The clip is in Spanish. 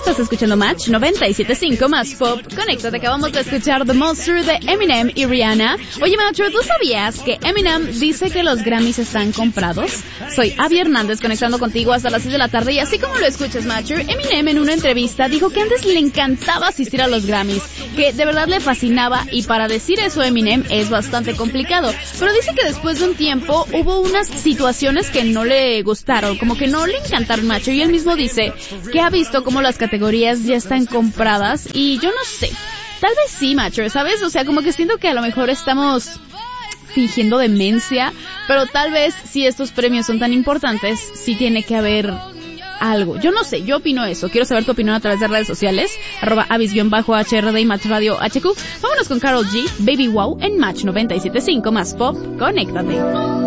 Estás escuchando Match 97.5 más pop. Conéctate, acabamos de escuchar The Monster de Eminem y Rihanna. Oye, Macho, ¿tú sabías que Eminem dice que los Grammys están comprados? Soy Abby Hernández, conectando contigo hasta las 6 de la tarde, y así como lo escuchas, Macho, Eminem en una entrevista dijo que antes le encantaba asistir a los Grammys, que de verdad le fascinaba, y para decir eso Eminem es bastante complicado, pero dice que después de un tiempo hubo unas situaciones que no le gustaron, como que no le encantaron, Macho, y él mismo dice que ha visto cómo las categorías ya están compradas, y yo no sé, tal vez sí, Macho, ¿sabes? O sea, como que siento que a lo mejor estamos fingiendo demencia, pero tal vez si estos premios son tan importantes, sí tiene que haber algo. Yo no sé, yo opino eso. Quiero saber tu opinión a través de redes sociales, @avis_HRD y Match Radio HQ. Vámonos con Karol G, Baby Wow, en Match 97.5 más pop. Conéctate.